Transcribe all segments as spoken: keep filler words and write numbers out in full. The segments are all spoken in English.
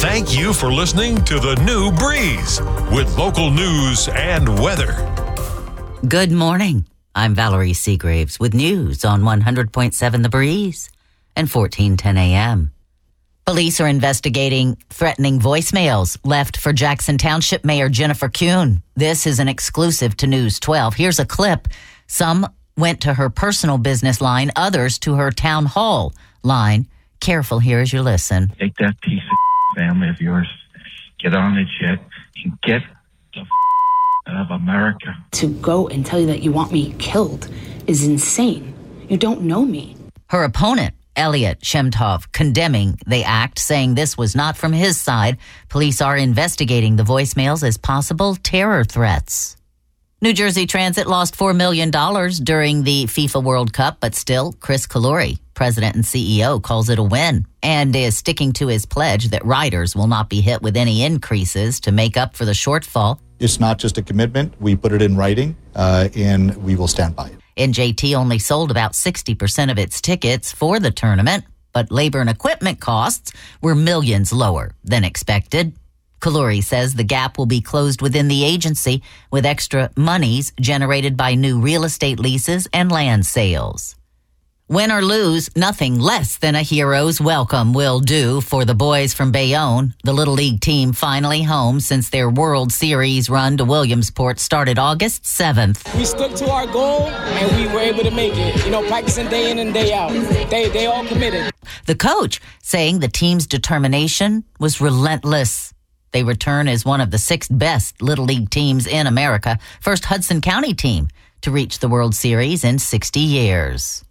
Thank you for listening to The New Breeze with local news and weather. Good morning. I'm Valerie Seagraves with news on one hundred point seven The Breeze and fourteen ten a.m. Police are investigating threatening voicemails left for Jackson Township Mayor Jennifer Kuhn. This is an exclusive to News twelve. Here's a clip. Some went to her personal business line, others to her town hall line. Careful here as you listen. Take that piece of family of yours, get on a jet, and get the f- out of America. To go and tell you that you want me killed is insane. You don't know me. Her opponent, Elliot Shemtov, condemning the act, saying this was not from his side. Police are investigating the voicemails as possible terror threats. New Jersey Transit lost four million dollars during the FIFA World Cup, but still, Chris Kaluri, president and C E O, calls it a win and is sticking to his pledge that riders will not be hit with any increases to make up for the shortfall. It's not just a commitment. We put it in writing, uh, and we will stand by it. N J T only sold about sixty percent of its tickets for the tournament, but labor and equipment costs were millions lower than expected. Kaluri says the gap will be closed within the agency with extra monies generated by new real estate leases and land sales. Win or lose, nothing less than a hero's welcome will do for the boys from Bayonne. The Little League team finally home since their World Series run to Williamsport started August seventh. We stuck to our goal, and we were able to make it. You know, practicing day in and day out. They, they all committed. The coach saying the team's determination was relentless. They return as one of the sixth best Little League teams in America, first Hudson County team to reach the World Series in sixty years.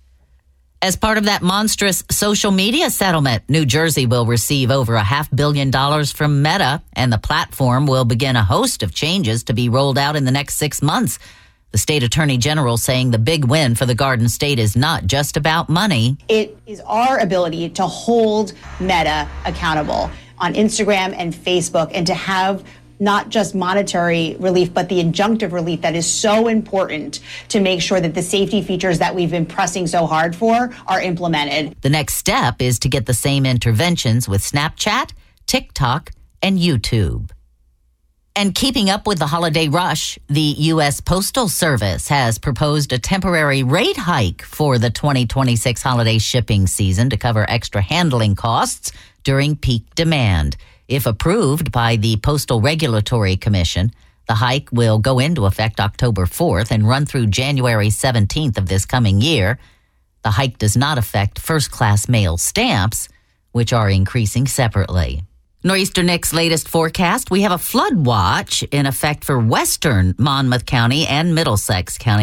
As part of that monstrous social media settlement, New Jersey will receive over a half billion dollars from Meta, and the platform will begin a host of changes to be rolled out in the next six months. The state attorney general saying the big win for the Garden State is not just about money. It is our ability to hold Meta accountable on Instagram and Facebook, and to have not just monetary relief, but the injunctive relief that is so important to make sure that the safety features that we've been pressing so hard for are implemented. The next step is to get the same interventions with Snapchat, TikTok, and YouTube. And keeping up with the holiday rush, the U S Postal Service has proposed a temporary rate hike for the twenty twenty-six holiday shipping season to cover extra handling costs during peak demand. If approved by the Postal Regulatory Commission, the hike will go into effect October fourth and run through January seventeenth of this coming year. The hike does not affect first-class mail stamps, which are increasing separately. Nor'easter Nick's latest forecast, we have a flood watch in effect for western Monmouth County and Middlesex County.